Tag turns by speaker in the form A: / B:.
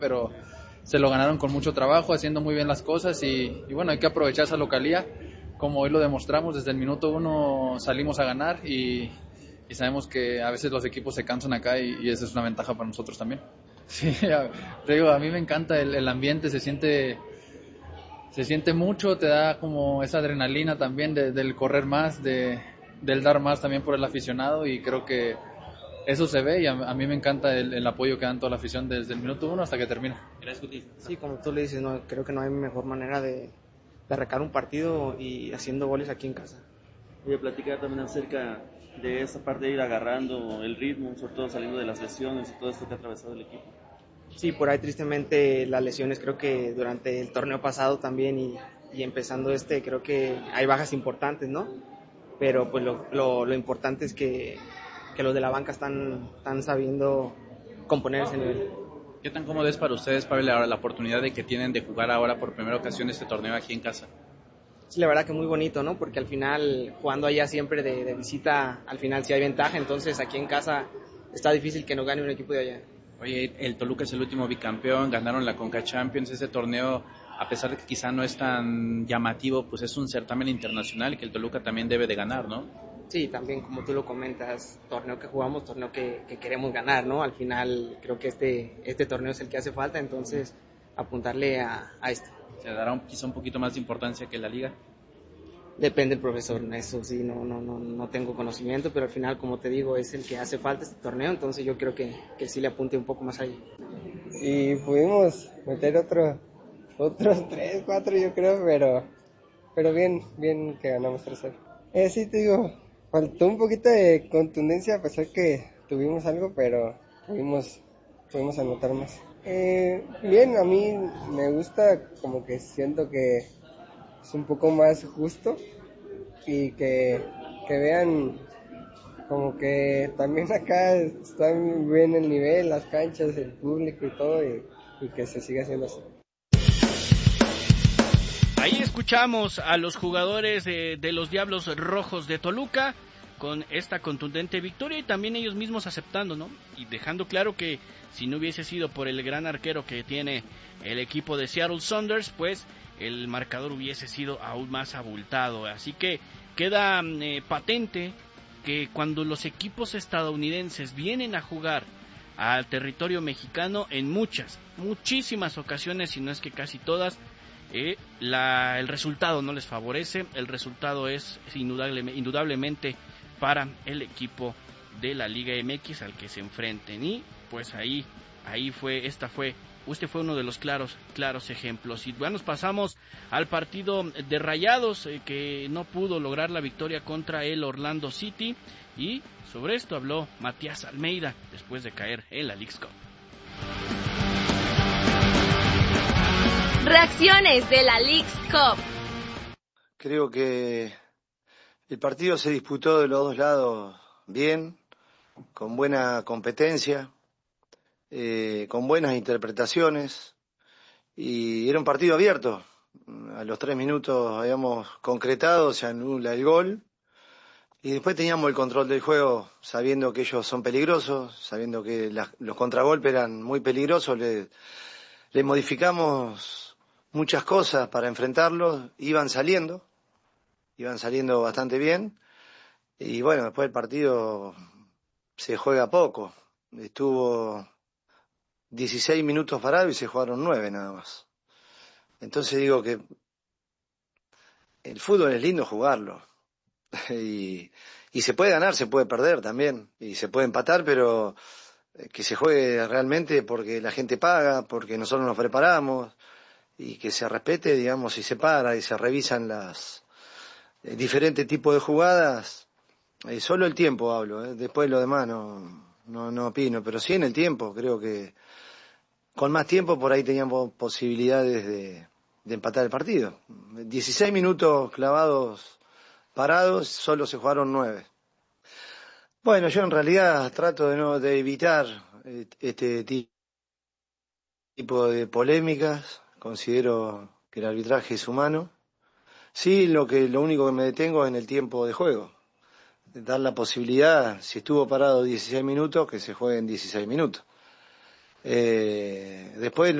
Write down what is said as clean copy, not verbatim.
A: pero se lo ganaron con mucho trabajo, haciendo muy bien las cosas y bueno, hay que aprovechar esa localía, como hoy lo demostramos, desde el minuto 1 salimos a ganar y sabemos que a veces los equipos se cansan acá y esa es una ventaja para nosotros también. Sí, te digo, a mí me encanta el ambiente, se siente mucho, te da como esa adrenalina también del correr más, del dar más también por el aficionado y creo que eso se ve y a mí me encanta el apoyo que dan toda la afición desde el minuto 1 hasta que termina.
B: Gracias, Guti. Sí, como tú le dices, no, creo que no hay mejor manera de arrancar un partido y haciendo goles aquí en casa.
C: Voy a platicar también acerca de esa parte de ir agarrando el ritmo, sobre todo saliendo de las lesiones y todo esto que ha atravesado el equipo.
B: Sí, por ahí tristemente las lesiones creo que durante el torneo pasado también y empezando creo que hay bajas importantes, ¿no? Pero pues lo importante es que los de la banca están sabiendo componer ese nivel.
D: ¿Qué tan cómodo es para ustedes, Pavel, ahora la oportunidad de que tienen de jugar ahora por primera ocasión este torneo aquí en casa?
B: Sí, la verdad que muy bonito, ¿no? Porque al final, jugando allá siempre de visita, al final sí hay ventaja, entonces aquí en casa está difícil que nos gane un equipo de allá.
D: Oye, el Toluca es el último bicampeón, ganaron la Conca Champions, ese torneo, a pesar de que quizá no es tan llamativo, pues es un certamen internacional que el Toluca también debe de ganar, ¿no?
B: Sí, también como tú lo comentas, torneo que jugamos, torneo que queremos ganar, ¿no? Al final creo que este torneo es el que hace falta, entonces apuntarle a esto.
D: ¿Se dará quizá un poquito más de importancia que la Liga?
B: Depende del profesor, eso sí, no tengo conocimiento, pero al final, como te digo, es el que hace falta este torneo, entonces yo creo que sí le apunte un poco más ahí.
E: Y pudimos meter otros 3, 4 yo creo, pero bien que ganamos 3-0. Sí te digo, faltó un poquito de contundencia a pesar que tuvimos algo, pero pudimos anotar más. Bien, a mí me gusta, como que siento que es un poco más justo y que vean como que también acá está bien el nivel, las canchas, el público y todo y que se siga haciendo así.
F: Ahí escuchamos a los jugadores de los Diablos Rojos de Toluca con esta contundente victoria y también ellos mismos aceptando, ¿no? Y dejando claro que si no hubiese sido por el gran arquero que tiene el equipo de Seattle Sounders, pues el marcador hubiese sido aún más abultado. Así que queda patente que cuando los equipos estadounidenses vienen a jugar al territorio mexicano, en muchísimas ocasiones, si no es que casi todas, el resultado no les favorece. El resultado es indudablemente para el equipo de la Liga MX al que se enfrenten, y pues usted fue uno de los claros ejemplos. Y bueno, nos pasamos al partido de Rayados, que no pudo lograr la victoria contra el Orlando City, y sobre esto habló Matías Almeida después de caer en la Leagues Cup.
G: Reacciones de la Leagues Cup.
H: Creo que el partido se disputó de los dos lados bien, con buena competencia, con buenas interpretaciones, y era un partido abierto. A los 3 minutos habíamos concretado, se anula el gol, y después teníamos el control del juego, sabiendo que ellos son peligrosos, sabiendo que los contragolpes eran muy peligrosos, le modificamos muchas cosas para enfrentarlos, iban saliendo bastante bien, y bueno, después el partido se juega poco, estuvo 16 minutos parado y se jugaron 9 nada más. Entonces digo que el fútbol es lindo jugarlo, y se puede ganar, se puede perder también, y se puede empatar, pero que se juegue realmente porque la gente paga, porque nosotros nos preparamos, y que se respete, digamos, y se para y se revisan las diferentes tipos de jugadas. Solo el tiempo hablo, después lo demás no opino, pero sí en el tiempo. Creo que con más tiempo por ahí teníamos posibilidades de empatar el partido. 16 minutos clavados parados, solo se jugaron 9. Bueno, yo en realidad trato de evitar este tipo de polémicas. Considero que el arbitraje es humano. Sí, lo único que me detengo es en el tiempo de juego. Dar la posibilidad, si estuvo parado 16 minutos, que se juegue en 16 minutos. Después